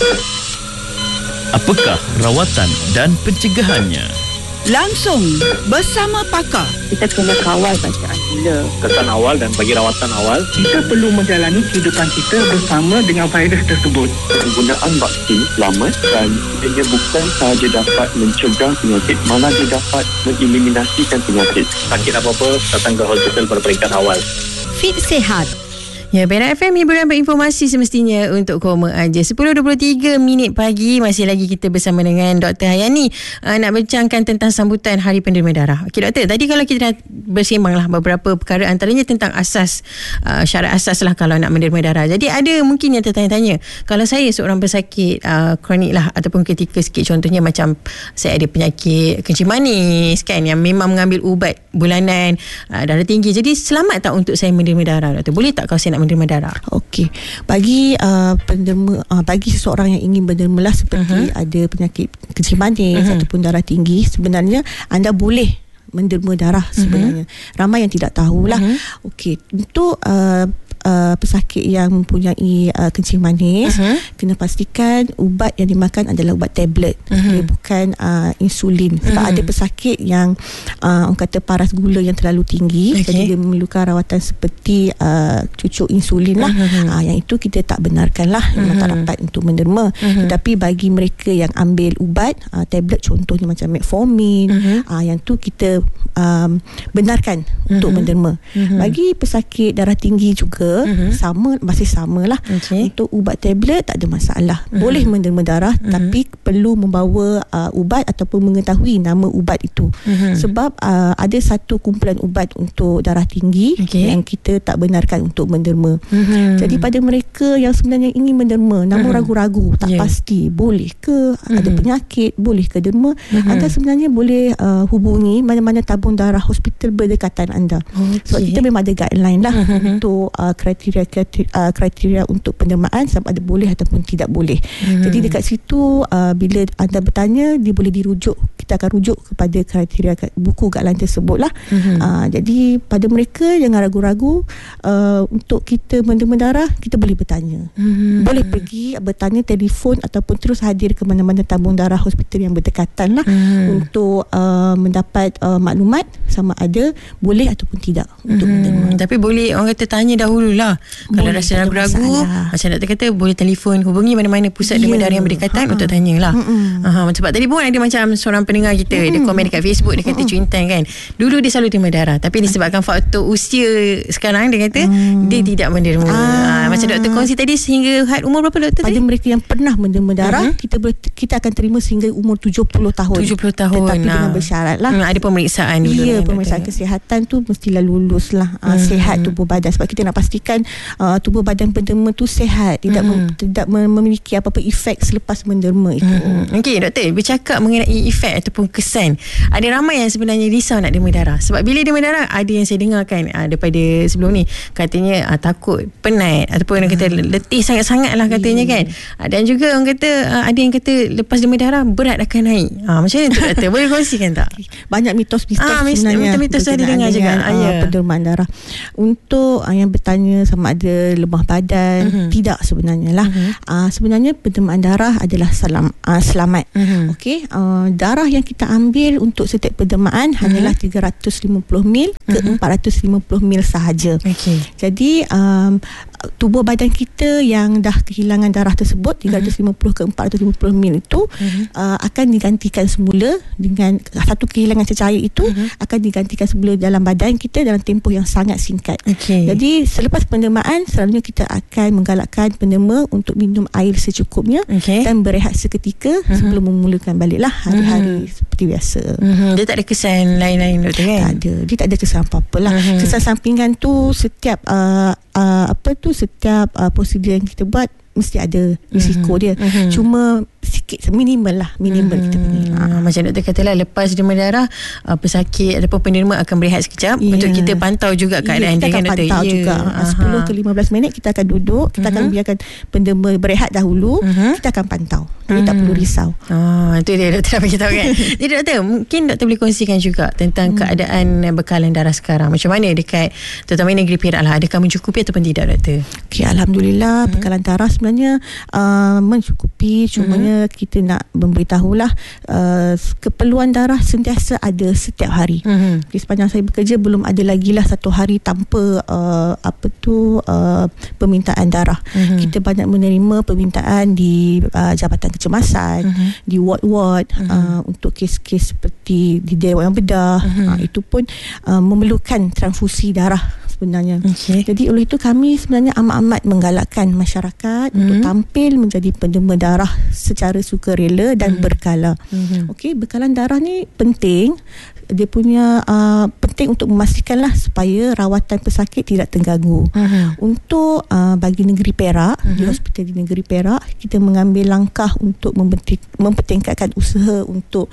Apakah rawatan dan pencegahannya? Langsung bersama pakar. Kita kena kawal bacaan gula. Kesan awal dan bagi rawatan awal. Kita perlu menjalani kehidupan kita bersama dengan virus tersebut. Penggunaan vaksin selamat dan ia bukan sahaja dapat mencegah penyakit, malah dia dapat mengeliminasikan penyakit. Sakit apa-apa, datang ke hospital pada peringkat awal. Fit Sihat. Ya, Berat FM, hiburan berinformasi semestinya untuk koma aja. 10.23 pagi, masih lagi kita bersama dengan Dr. Hayani nak bincangkan tentang sambutan Hari Penderma Darah. Okey Doktor, tadi kalau kita dah bersembang lah beberapa perkara, antaranya tentang asas, syarat asas lah kalau nak menderma darah. Jadi ada mungkin yang tertanya-tanya, kalau saya seorang pesakit kronik lah, ataupun ketika sikit, contohnya macam saya ada penyakit kencing manis kan, yang memang mengambil ubat bulanan, darah tinggi, jadi selamat tak untuk saya menderma darah, Doktor? Boleh tak kalau saya nak menderma darah? Okey, bagi penderma, bagi seseorang yang ingin menderma lah, seperti ada penyakit kencing manis ataupun darah tinggi, sebenarnya anda boleh menderma darah sebenarnya. Ramai yang tidak tahulah. Okey, untuk pesakit yang mempunyai kencing manis, kena pastikan ubat yang dimakan adalah ubat tablet, dia bukan insulin. Sebab ada pesakit yang orang kata paras gula yang terlalu tinggi, jadi dia memerlukan rawatan seperti cucuk insulin lah. Yang itu kita tak benarkan lah, memang tak dapat untuk menderma. Tetapi bagi mereka yang ambil ubat tablet, contohnya macam metformin, yang tu kita benarkan untuk menderma. Bagi pesakit darah tinggi juga masih samalah. Untuk ubat tablet tak ada masalah, boleh menderma darah, tapi perlu membawa ubat ataupun mengetahui nama ubat itu. Sebab ada satu kumpulan ubat untuk darah tinggi yang kita tak benarkan untuk menderma. Jadi pada mereka yang sebenarnya ingin menderma namun ragu-ragu, tak pasti boleh ke, ada penyakit, boleh ke derma, anda sebenarnya boleh hubungi mana-mana tabung darah hospital berdekatan anda. Sebab kita memang ada guideline lah untuk kriteria untuk pendermaan, sama ada boleh ataupun tidak boleh. Jadi dekat situ bila anda bertanya, dia boleh dirujuk, kita akan rujuk kepada kriteria buku guideline tersebut lah. Jadi pada mereka jangan ragu-ragu, untuk kita menderma darah, kita boleh bertanya, boleh pergi bertanya telefon ataupun terus hadir ke mana-mana tabung darah hospital yang berdekatan lah, untuk mendapat maklumat sama ada boleh ataupun tidak untuk menderma. Tapi boleh orang kata tanya dahululah. Kalau rasa ragu-ragu, macam doktor kata, boleh telefon, hubungi mana-mana pusat derma darah yang berdekatan untuk tanyalah. Sebab tadi pun ada macam seorang pendengar kita, dia komen dekat Facebook, dia kata cuintan kan, dulu dia selalu derma darah, tapi disebabkan faktor usia sekarang, dia kata dia tidak menderma. Macam doktor kongsi tadi, sehingga had umur berapa doktor tadi? Pada mereka yang pernah menderma darah, kita akan terima sehingga umur 70 tahun. 70 tahun. Tetapi dengan bersyarat lah, ada pemeriksaan dulu. Ya, pemeriksaan kesihatan tu mestilah lulus lah, sihat tubuh badan. Sebab kita nak pastikan tubuh badan penderma tu sihat, tidak memiliki apa-apa efek selepas menderma itu. Okey doktor, bercakap mengenai efek ataupun kesan, ada ramai yang sebenarnya risau nak derma darah. Sebab bila derma darah, ada yang saya dengar kan daripada sebelum ni, katanya takut penat ataupun orang kata letih sangat-sangat lah katanya kan. Dan juga orang kata ada yang kata lepas derma darah berat akan naik. Macam mana tu doktor? Boleh kongsikan tak? Banyak mitos-mitos sebenarnya mitos saya dengar juga pendermaan darah. Untuk yang bertanya sama ada lemah badan, tidak sebenarnya lah. Sebenarnya pendermaan darah adalah selamat. Okey, darah yang kita ambil untuk setiap pendermaan hanyalah 350 ml ke 450 ml sahaja. Jadi tubuh badan kita yang dah kehilangan darah tersebut 350 ke 450 ml itu akan digantikan semula dengan satu kehilangan cecair itu akan digantikan semula dalam badan kita dalam tempoh yang sangat singkat. Jadi selepas pendermaan, selalunya kita akan menggalakkan penderma untuk minum air secukupnya dan berehat seketika sebelum memulakan baliklah hari-hari seperti biasa. Dia tak ada kesan lain-lain doktor kan? Tak ada, dia tak ada kesan apa-apa lah. Kesan sampingan tu setiap setiap prosedur yang kita buat mesti ada risiko dia. Cuma sikit, minimal kita pergi. Macam doktor katalah, lepas derma darah, pesakit ataupun penerima akan berehat sekejap untuk kita pantau juga keadaan dia, kita akan pantau juga. 10 ke 15 minit kita akan duduk, kita akan biarkan penderma berehat dahulu, kita akan pantau. Jadi tak perlu risau. Itu dia doktor nak beritahu kan. Jadi doktor, mungkin doktor boleh kongsikan juga tentang keadaan bekalan darah sekarang. Macam mana dekat terutama negeri Perak lah, adakah mencukupi ataupun tidak doktor? Okay, Alhamdulillah bekalan darah sebenarnya mencukupi. Cumanya kita nak memberitahulah keperluan darah sentiasa ada setiap hari. Okay, sepanjang saya bekerja belum ada lagi lah satu hari tanpa permintaan darah. Kita banyak menerima permintaan di Jabatan Kecemasan, di ward-ward untuk kes-kes seperti di Dewan Bedah. Itu pun memerlukan transfusi darah sebenarnya. Jadi oleh itu kami sebenarnya amat-amat menggalakkan masyarakat untuk tampil menjadi penderma darah secara sukarela dan berkala. Okey, bekalan darah ni penting. Dia punya penting untuk memastikanlah supaya rawatan pesakit tidak terganggu. Untuk bagi negeri Perak, di hospital di negeri Perak, kita mengambil langkah untuk mempertingkatkan usaha untuk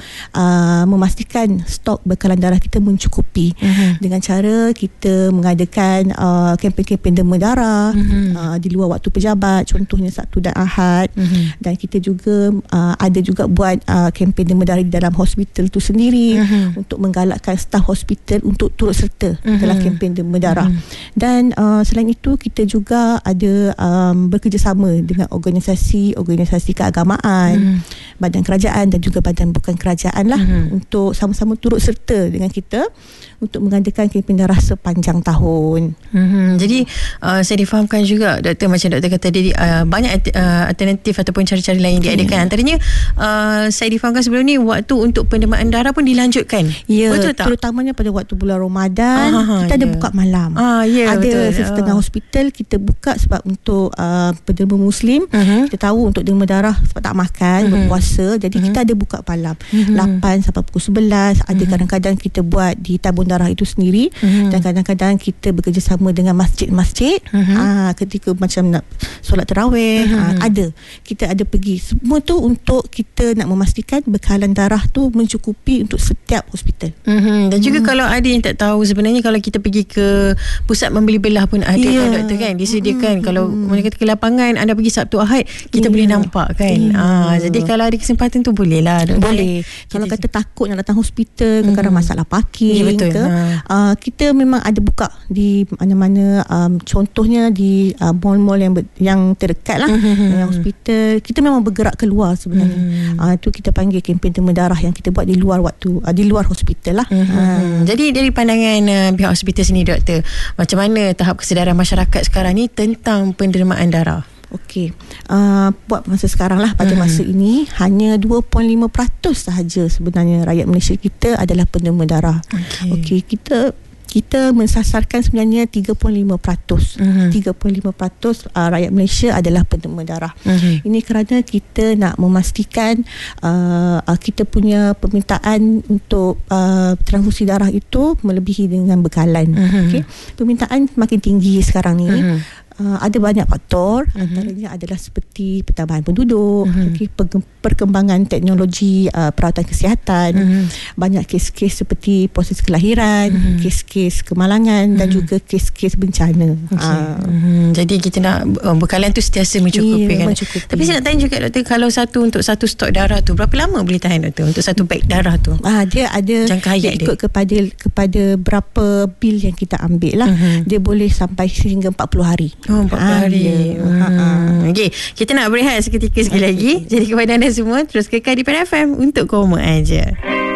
memastikan stok bekalan darah kita mencukupi dengan cara kita mengadakan kempen-kempen derma darah di luar waktu pejabat, contohnya Sabtu dan Ahad. Dan kita juga ada juga buat kempen derma darah di dalam hospital tu sendiri untuk menggalakkan staf hospital untuk turut serta dalam kempen derma darah. Dan selain itu kita juga ada bekerjasama dengan organisasi keagamaan, badan kerajaan dan juga badan bukan kerajaan lah, untuk sama-sama turut serta dengan kita untuk mengadakan kempen darah sepanjang tahun. Jadi saya difahamkan juga doktor, macam doktor kata tadi, banyak alternatif ataupun cara-cara lain diadakan. Antaranya saya difahamkan sebelum ni waktu untuk pendermaan darah pun dilanjutkan. Ya, betul tak? Terutamanya pada waktu bulan Ramadan, kita ada buka malam. Ada betul. Setengah hospital kita buka sebab untuk penderma Muslim. Kita tahu untuk derma darah sebab tak makan, berpuasa, jadi kita ada buka malam 8 sampai pukul 11. Ada kadang-kadang kita buat di tabung darah itu sendiri, dan kadang-kadang kita bekerjasama dengan masjid-masjid ketika macam nak solat tarawih. Kita ada pergi. Semua tu untuk kita nak memastikan bekalan darah tu mencukupi untuk setiap hospital. Dan juga kalau ada yang tak tahu, sebenarnya kalau kita pergi ke pusat membeli belah pun ada kan doktor kan, disediakan. Kalau mereka kata ke lapangan anda pergi Sabtu Ahad, kita boleh nampak kan. Jadi kalau ada kesempatan tu boleh lah doktor. Boleh. Kalau kata takut nak datang hospital, kadang-kadang masalah parking ke, kita memang ada buka di mana-mana, contohnya di mall-mall yang terdekat lah dengan hospital. Kita memang bergerak keluar sebenarnya. Itu kita panggil kempen derma darah yang kita buat di luar di luar hospital lah. Jadi dari pandangan pihak hospital sini doktor, macam mana tahap kesedaran masyarakat sekarang ni tentang pendermaan darah? Okey, buat masa sekarang lah, pada masa ini hanya 2.5% sahaja sebenarnya rakyat Malaysia kita adalah penderma darah. Okey, kita mensasarkan sebenarnya 3.5%. 3.5% rakyat Malaysia adalah penderma darah. Ini kerana kita nak memastikan kita punya permintaan untuk transfusi darah itu melebihi dengan bekalan. Okay? Permintaan makin tinggi sekarang ni. Ada banyak faktor, antaranya adalah seperti pertambahan penduduk, perkembangan teknologi perawatan kesihatan, banyak kes-kes seperti proses kelahiran, kes-kes kemalangan dan juga kes-kes bencana. Jadi kita nak bekalan tu sentiasa mencukupi kan. Tapi saya nak tanya juga doktor, kalau untuk satu stok darah tu berapa lama boleh tahan doktor untuk satu beg darah tu? Dia ada jangka hayat dia ikut kepada berapa bil yang kita ambil lah. Dia boleh sampai sehingga 40 hari. 40 hari. Okey, kita nak berehat seketika sekali lagi. Jadi kepada anda semua, terus kekal di Pan FM untuk Koma Aja.